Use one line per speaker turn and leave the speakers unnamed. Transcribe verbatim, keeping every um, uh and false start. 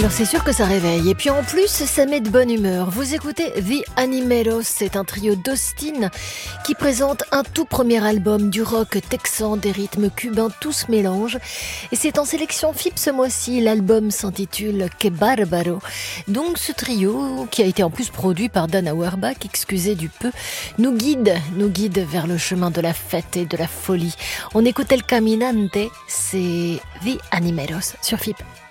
Alors c'est sûr que ça réveille et puis en plus ça met de bonne humeur. Vous écoutez The Animeros, c'est un trio d'Austin qui présente un tout premier album du rock texan, des rythmes cubains, tout se mélange. Et c'est en sélection F I P ce mois-ci, l'album s'intitule Que Barbaro. Donc ce trio, qui a été en plus produit par Dan Auerbach, excusez du peu, nous guide, nous guide vers le chemin de la fête et de la folie. On écoute El Caminante, c'est The Animeros sur F I P.